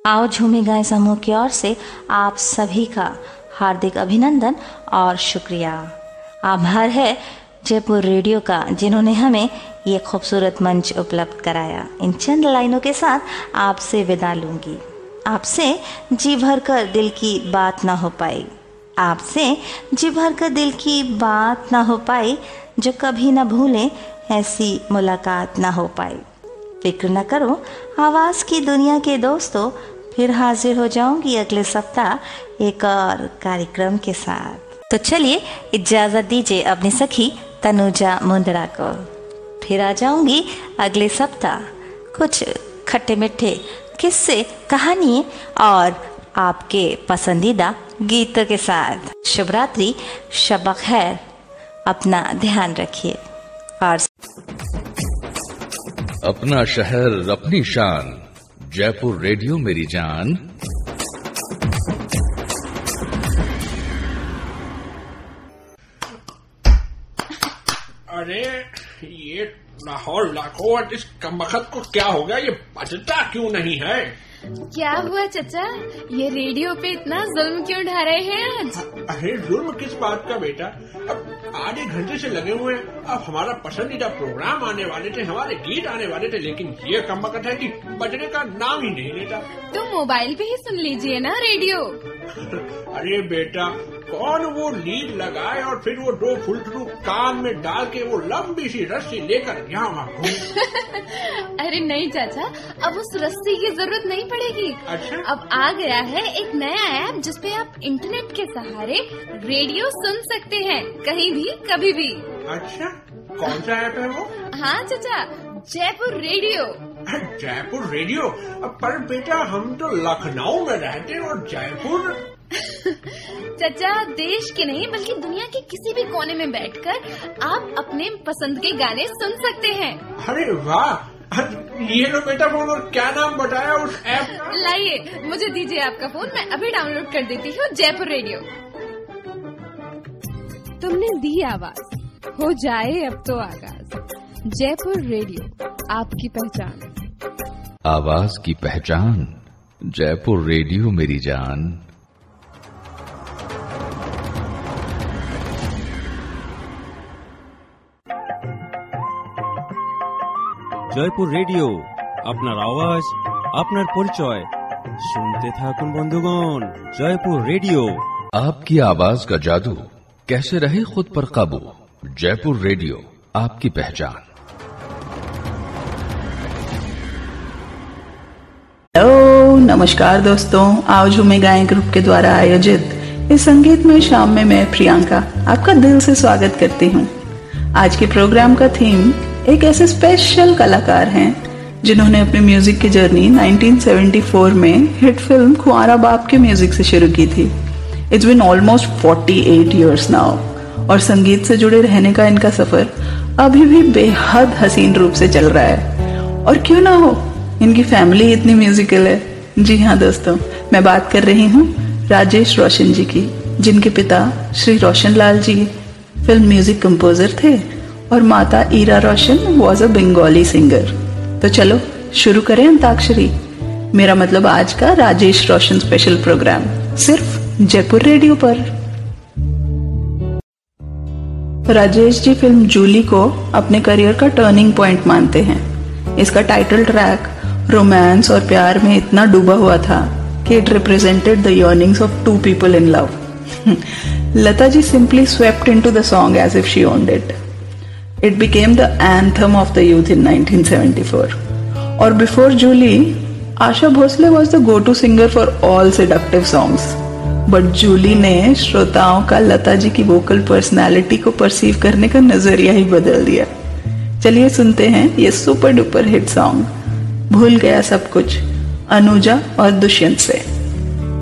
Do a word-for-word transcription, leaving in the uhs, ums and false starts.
आओ झूमे गाएं समूह की ओर से आप सभी का हार्दिक अभिनंदन और शुक्रिया। आभार है जयपुर रेडियो का, जिन्होंने हमें ये खूबसूरत मंच उपलब्ध कराया। इन चंद लाइनों के साथ आपसे विदा लूंगी। आपसे जी भर कर दिल की बात ना हो पाई, आपसे जी भर कर दिल की बात ना हो पाई, जो कभी ना भूले ऐसी मुलाकात ना हो पाई। फिक्र न करो आवाज़ की दुनिया के दोस्तों, फिर हाजिर हो जाऊंगी अगले सप्ताह एक और कार्यक्रम के साथ। तो चलिए इजाज़त दीजिए अपनी सखी तनुजा मुंदड़ा को। फिर आ जाऊंगी अगले सप्ताह कुछ खट्टे मीठे किस्से, कहानी और आपके पसंदीदा गीतों के साथ। शुभ रात्रि, शब खैर, अपना ध्यान रखिए। और अपना शहर अपनी शान, जयपुर रेडियो मेरी जान। अरे ये लाहौर लाखों इस कमबख्त को क्या हो गया, ये बजता क्यों नहीं है? क्या हुआ चचा, ये रेडियो पे इतना जुल्म क्यों ढा रहे हैं आज? अरे जुल्म किस बात का बेटा, अब आधे घंटे से लगे हुए हैं। अब हमारा पसंदीदा प्रोग्राम आने वाले थे, हमारे गीत आने वाले थे, लेकिन ये कमबख्त है कि बजने का नाम ही नहीं लेता। तो मोबाइल पे ही सुन लीजिए ना रेडियो। अरे बेटा, कौन वो लीड लगाए और फिर वो दो फुलटू कान में डाल के वो लंबी सी रस्सी लेकर यहाँ वहाँ घूम। अरे नहीं चाचा, अब उस रस्सी की जरूरत नहीं पड़ेगी। अच्छा? अब आ गया है एक नया ऐप जिसपे आप इंटरनेट के सहारे रेडियो सुन सकते हैं, कहीं भी कभी भी। अच्छा, कौन सा ऐप है वो? हाँ चाचा, जयपुर रेडियो। जयपुर रेडियो? पर बेटा हम तो लखनऊ में रहते हैं और जयपुर। चाचा, देश के नहीं बल्कि दुनिया के किसी भी कोने में बैठकर आप अपने पसंद के गाने सुन सकते हैं। अरे वाह, ये लो बेटा फोन। और क्या नाम बताया उस ऐप का? लाइए, मुझे दीजिए आपका फोन, मैं अभी डाउनलोड कर देती हूँ जयपुर रेडियो। तुमने दी आवाज, हो जाए अब तो आगाज। जयपुर रेडियो, आपकी पहचान। आवाज की पहचान, जयपुर रेडियो मेरी जान। জয়পুর রেডিও, আপনার আওয়াজ আপনার পরিচয়, শুনতে থাকুন বন্ধুগণ। জয়পুর রেডিও, आपकी आवाज का जादू, कैसे रहे खुद पर काबू। जयपुर रेडियो, आपकी पहचान। हेलो, नमस्कार दोस्तों। आओ झूमे गाएं ग्रुप के द्वारा आयोजित इस संगीत में शाम में मैं प्रियंका आपका दिल से स्वागत करती हूँ। आज के प्रोग्राम का थीम एक ऐसे स्पेशल कलाकार हैं जिन्होंने अपनी म्यूजिक की जर्नी नाइनटीन सेवेंटी फोर में हिट फिल्म खुआरा बाप के म्यूजिक से शुरू की थी। It's been almost forty eight years now और संगीत से जुड़े रहने का इनका सफर अभी भी बेहद हसीन रूप से चल रहा है। और क्यों ना हो, इनकी फैमिली इतनी म्यूजिकल है। जी हाँ दोस्तों, मैं बात कर रही हूँ राजेश रोशन जी की, जिनके पिता Shri Roshan Lal ji film music composer थे और माता ईरा रोशन वॉज अ बंगाली सिंगर। तो चलो शुरू करें अंताक्षरी, मेरा मतलब आज का राजेश रोशन स्पेशल प्रोग्राम, सिर्फ जयपुर रेडियो पर। राजेश जी फिल्म जूली को अपने करियर का टर्निंग पॉइंट मानते हैं। इसका टाइटल ट्रैक रोमांस और प्यार में इतना डूबा हुआ था कि it represented the yearnings of two people in love. Lata ji simply swept into the song as if she owned it. It became the anthem of the youth in nineteen seventy-four. Or before Julie, Asha Bhosle was the go-to singer for all seductive songs. But Julie ने श्रोताओं का लता जी की vocal personality को perceive करने का नजरिया ही बदल दिया। चलिए सुनते हैं ये सुपर डुपर हिट सॉन्ग भूल गया सब कुछ, अनुजा और दुष्यंत से।